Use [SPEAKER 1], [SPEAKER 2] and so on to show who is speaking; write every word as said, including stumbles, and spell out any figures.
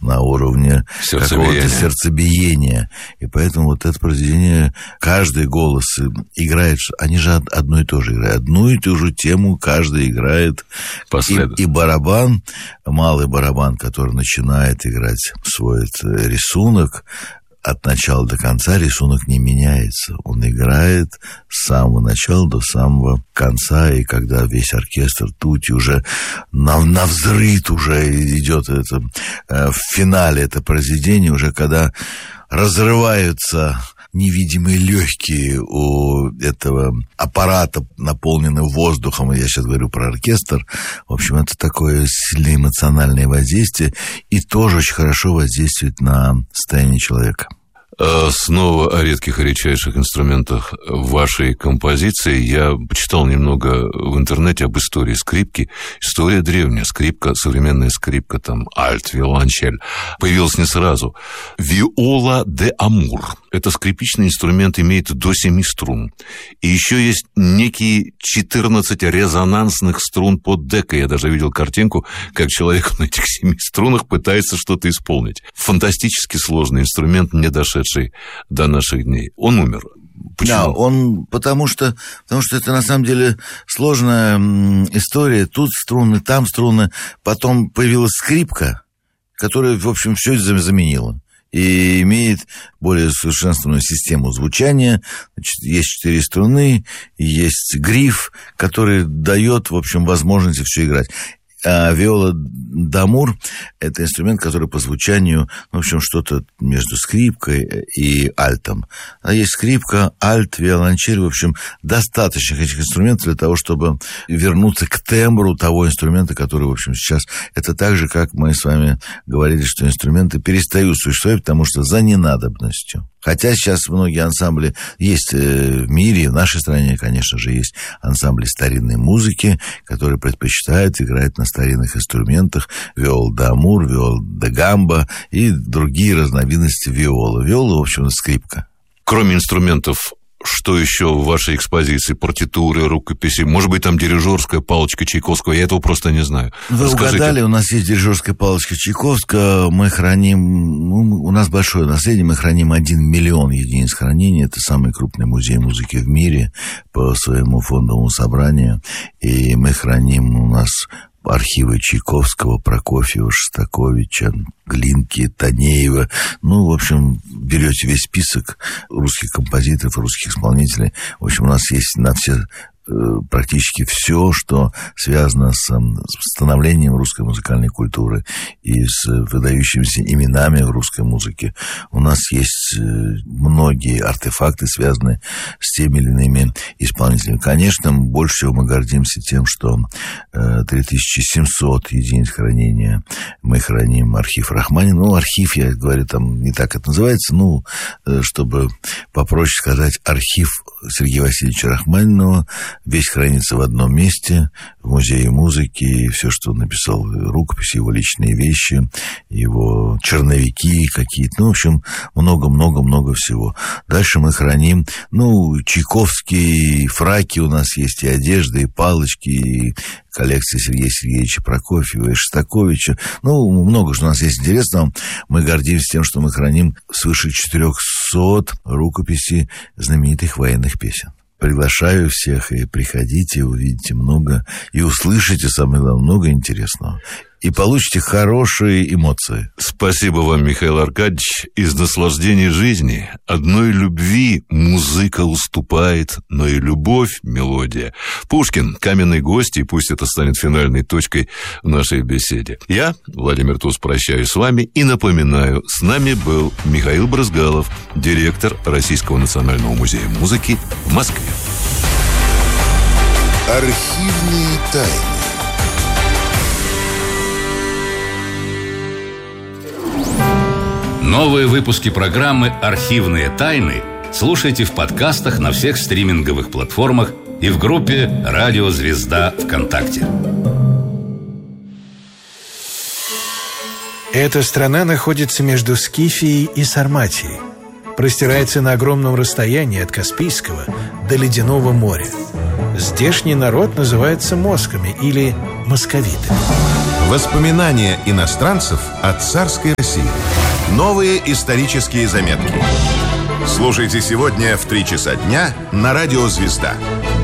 [SPEAKER 1] на уровне какого-то сердцебиения. И поэтому вот это произведение, каждый голос играет, они же одно и то же играют. Одну и ту же тему каждый играет. И, и барабан, малый барабан, который начинает играть свой рисунок, от начала до конца рисунок не меняется. Он играет с самого начала до самого конца, и когда весь оркестр тут уже на, на взрыв уже идет это, э, в финале это произведение, уже когда разрываются невидимые легкие у этого аппарата, наполненного воздухом, я сейчас говорю про оркестр. В общем, это такое сильное эмоциональное воздействие и тоже очень хорошо воздействует на состояние человека.
[SPEAKER 2] Снова о редких и редчайших инструментах вашей композиции. Я почитал немного в интернете об истории скрипки. История древняя. Скрипка, современная скрипка, там, альт, виолончель. Появилась не сразу. Виола де Амур. Это скрипичный инструмент, имеет до семи струн. И еще есть некие четырнадцать резонансных струн под декой. Я даже видел картинку, как человек на этих семи струнах пытается что-то исполнить. Фантастически сложный инструмент, не дошедший до наших дней. Он умер. Почему?
[SPEAKER 1] Да, он, потому что, потому что это на самом деле сложная история. Тут струны, там струны. Потом появилась скрипка, которая, в общем, все это заменила. И имеет более совершенствованную систему звучания. Значит, есть четыре струны, есть гриф, который дает, в общем, возможность все играть. А виола дамур – это инструмент, который по звучанию, в общем, что-то между скрипкой и альтом. А есть скрипка, альт, виолончель, в общем, достаточно этих инструментов для того, чтобы вернуться к тембру того инструмента, который, в общем, сейчас... Это так же, как мы с вами говорили, что инструменты перестают существовать, потому что за ненадобностью. Хотя сейчас многие ансамбли есть в мире, в нашей стране, конечно же, есть ансамбли старинной музыки, которые предпочитают играть на старинных инструментах, виола да Амур, виола да Гамба и другие разновидности виолы. Виола, в общем, скрипка.
[SPEAKER 2] Кроме инструментов, что еще в вашей экспозиции? Партитуры, рукописи? Может быть, там дирижерская палочка Чайковского? Я этого просто не знаю.
[SPEAKER 1] Вы Расскажите. Угадали, у нас есть дирижерская палочка Чайковского. Мы храним... Ну, у нас большое наследие. Мы храним один миллион единиц хранения. Это самый крупный музей музыки в мире по своему фондовому собранию. И мы храним у нас... архивы Чайковского, Прокофьева, Шостаковича, Глинки, Танеева. Ну, в общем, берете весь список русских композиторов, русских исполнителей. В общем, у нас есть на все практически все, что связано с, с становлением русской музыкальной культуры и с выдающимися именами в русской музыке. У нас есть многие артефакты, связанные с теми или иными исполнителями. Конечно, больше всего мы гордимся тем, что три тысячи семьсот единиц хранения мы храним архив Рахманинова. Ну, архив, я говорю, там не так это называется, ну, чтобы попроще сказать, архив Сергея Васильевича Рахманинова весь хранится в одном месте, в музее музыки, и все, что он написал, рукописи, его личные вещи, его черновики какие-то, ну, в общем, много-много-много всего. Дальше мы храним, ну, чайковские фраки у нас есть, и одежда, и палочки, и коллекция Сергея Сергеевича Прокофьева и Шостаковича. Ну, много что у нас есть интересного. Мы гордимся тем, что мы храним свыше четырехсот рукописей знаменитых военных песен. Приглашаю всех, и приходите, увидите много, и услышите, самое главное, много интересного. И получите хорошие эмоции.
[SPEAKER 2] Спасибо вам, Михаил Аркадьевич. Из наслаждения жизни, одной любви музыка уступает, но и любовь — мелодия. Пушкин — каменный гость, и пусть это станет финальной точкой в нашей беседе. Я, Владимир Туз, прощаюсь с вами и напоминаю, с нами был Михаил Брызгалов, директор Российского национального музея музыки в Москве.
[SPEAKER 3] Архивные тайны.
[SPEAKER 4] Новые выпуски программы «Архивные тайны» слушайте в подкастах на всех стриминговых платформах и в группе «Радио Звезда» ВКонтакте.
[SPEAKER 5] Эта страна находится между Скифией и Сарматией. Простирается на огромном расстоянии от Каспийского до Ледяного моря. Здешний народ называется москами или московитами.
[SPEAKER 3] Воспоминания иностранцев о царской России. Новые исторические заметки. Слушайте сегодня в три часа дня на радио «Звезда».